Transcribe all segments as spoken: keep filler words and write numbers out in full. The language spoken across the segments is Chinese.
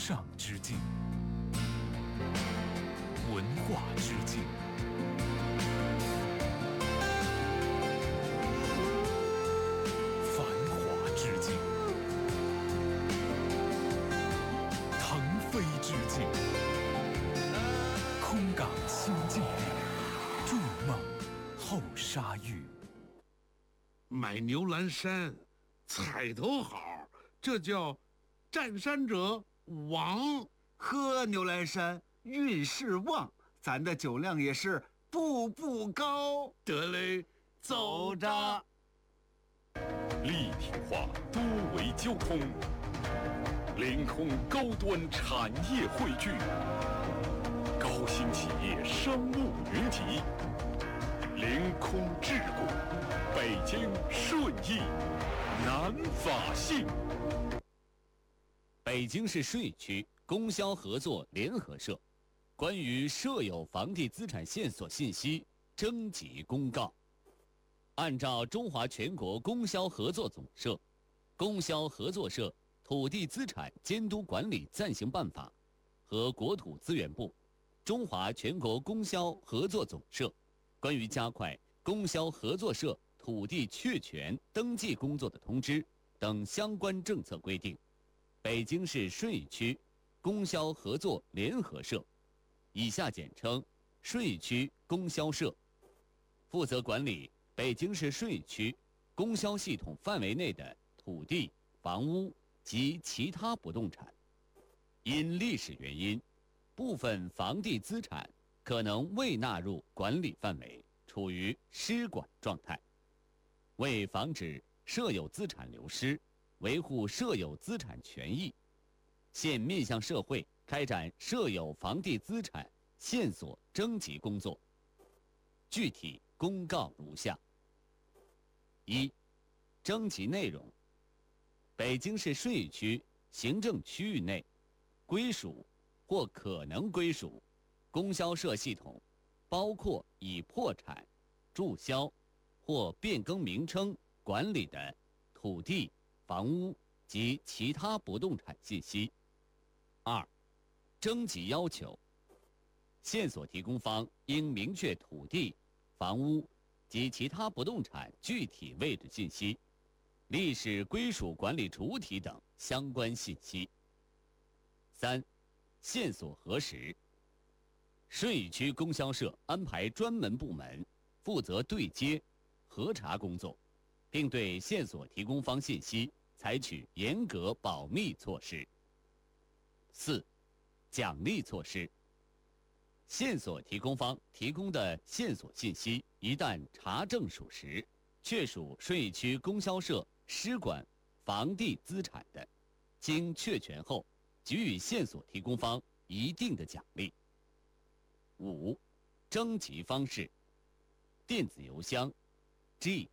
尚之境，文化之境，繁华之境，腾飞之境，空港新境地，筑梦后沙峪。 买牛栏山，彩头好，这叫占山者王。 喝牛栏山，运势旺，咱的酒量也是步步高。 得嘞， 走着。 立体化多维交通，凌空高端产业汇聚，高新企业商务云集，凌空智谷，北京顺义南法信。 北京市顺义区供销合作联合社关于设有房地资产线索信息征集公告。按照中华全国供销合作总社、供销合作社土地资产监督管理暂行办法和国土资源部、中华全国供销合作总社关于加快供销合作社土地确权登记工作的通知等相关政策规定，北京市顺义区供销合作联合社（以下简称顺义区供销社）负责管理北京市顺义区供销系统范围内的土地、房屋及其他不动产。因历史原因，部分房地资产可能未纳入管理范围，处于失管状态。为防止设有资产流失，维护设有资产权益，现面向社会开展设有房地资产线索征集工作。具体公告如下：一、征集内容：北京市顺义区行政区域内归属或可能归属供销社系统，包括已破产、注销或变更名称管理的土地、房屋及其他不动产信息。二、征集要求：线索提供方应明确土地、房屋及其他不动产具体位置信息、历史归属管理主体等相关信息。三、线索核实：顺义区供销社安排专门部门负责对接、核查工作，并对线索提供方信息采取严格保密措施。四、奖励措施：线索提供方提供的线索信息一旦查证属实，确属顺义区供销社施管房地资产的，经确权后给予线索提供方一定的奖励。五、征集方式：电子邮箱 g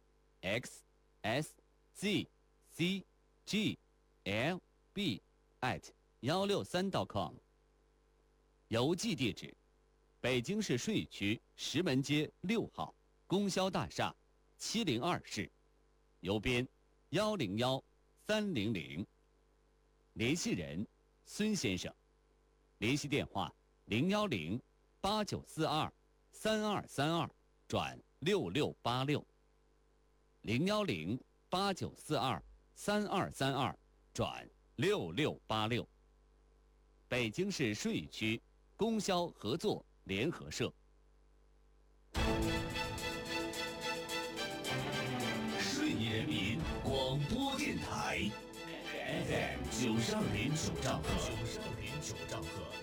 x s z c g l b at 一六三 点 com， 邮寄地址：北京市顺义区石门街六号供销大厦七零二室，邮编一零一三零零，联系人孙先生，联系电话零幺零八九四二三二三二转六六八六，零幺零八九四二三二三二转六六八六。北京市顺义区供销合作联合社。 顺义人民广播电台 F M 九十二点九兆赫，九十二点九兆赫。